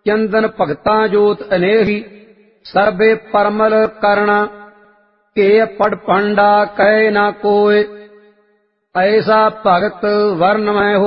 ਚੰਦਨ ਭਗਤਾਂ ਜੋਤ ਅਨੇਹੀ ਸਰਬੇ ਪਰਮਲ ਕਰਣਾ ਕੇ ਪੜ ਪੰਡਾ ਕਹਿ ਨਾ ਕੋਇ ਐਸਾ ਭਗਤ ਵਰਨ ਮੈਂ